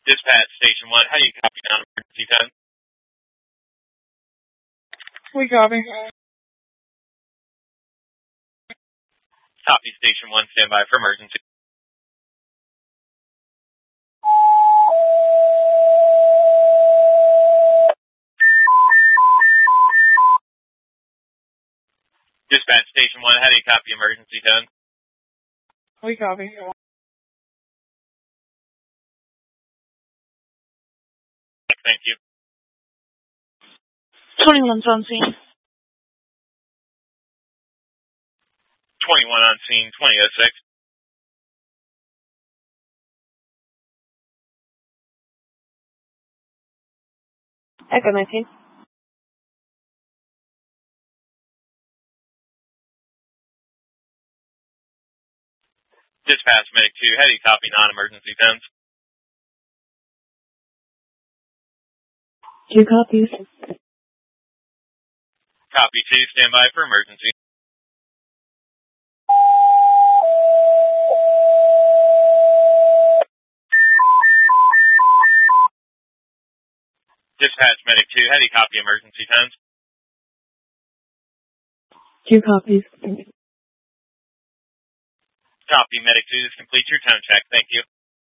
Dispatch Station 1, how do you copy down emergency 10? We copy. Copy Station 1, stand by for emergency. Dispatch Station 1, how do you copy emergency 10? We copy. Thank you. 21's on scene. 21 on scene, 2006. Echo 19. Dispatch Medic 2, how do you copy non-emergency 10s? 2 copies. Copy 2, stand by for emergency. Dispatch Medic 2, how do you copy emergency 10s? 2 copies. Copy Medic 2, this completes your tone check. Thank you.